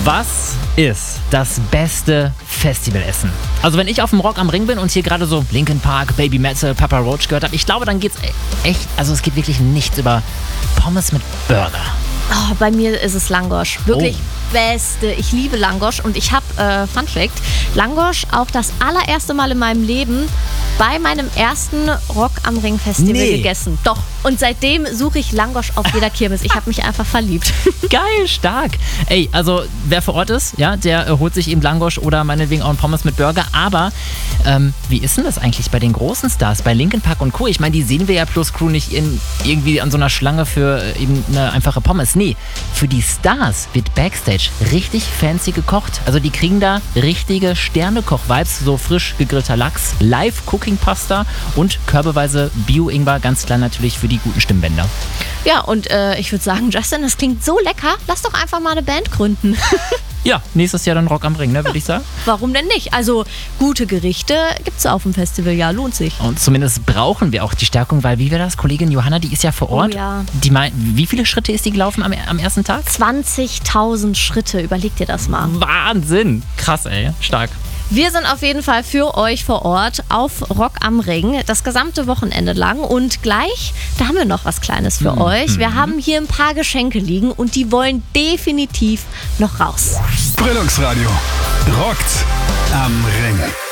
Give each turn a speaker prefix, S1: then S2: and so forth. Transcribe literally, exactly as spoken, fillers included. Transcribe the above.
S1: Was ist das beste Festivalessen? Also wenn ich auf dem Rock am Ring bin und hier gerade so Linkin Park, Baby Metal, Papa Roach gehört habe, ich glaube, dann geht's echt, also es geht wirklich nichts über Pommes mit Burger.
S2: Oh, bei mir ist es Langosch. Wirklich
S1: Oh.
S2: beste. Ich liebe Langosch und ich habe, äh, Fun Fact, Langosch auch das allererste Mal in meinem Leben bei meinem ersten Rock am Ring Festival
S1: Nee.
S2: gegessen. Doch. Und seitdem suche ich Langosch auf jeder Kirmes. Ich habe mich einfach verliebt.
S1: Geil, stark. Ey, also wer vor Ort ist, ja, der äh, holt sich eben Langosch oder meinetwegen auch einen Pommes mit Burger. Aber ähm, wie ist denn das eigentlich bei den großen Stars, bei Linkin Park und Co.? Ich meine, die sehen wir ja plus Crew nicht in, irgendwie an so einer Schlange für äh, eben eine einfache Pommes. Nee, für die Stars wird Backstage richtig fancy gekocht. Also die kriegen da richtige Sternekoch-Vibes, so frisch gegrillter Lachs, Live-Cooking-Pasta und körbeweise Bio-Ingwer, ganz klar natürlich für die guten Stimmbänder.
S2: Ja, und äh, ich würde sagen, Justin, das klingt so lecker. Lass doch einfach mal eine Band gründen.
S1: Ja, nächstes Jahr dann Rock am Ring, ne, würde ich sagen.
S2: Warum denn nicht? Also gute Gerichte gibt's auf dem Festival, ja, lohnt sich.
S1: Und zumindest brauchen wir auch die Stärkung, weil wie wir das, Kollegin Johanna, die ist ja vor Ort.
S2: Oh ja.
S1: Die mein, wie viele Schritte ist die gelaufen am, am ersten Tag?
S2: zwanzigtausend Schritte, überleg dir das mal.
S1: Wahnsinn! Krass, ey. Stark.
S2: Wir sind auf jeden Fall für euch vor Ort auf Rock am Ring, das gesamte Wochenende lang. Und gleich, da haben wir noch was Kleines für
S1: Mhm.
S2: euch. Wir haben hier ein paar Geschenke liegen und die wollen definitiv noch raus.
S3: Brillungsradio. Rockt am Ring.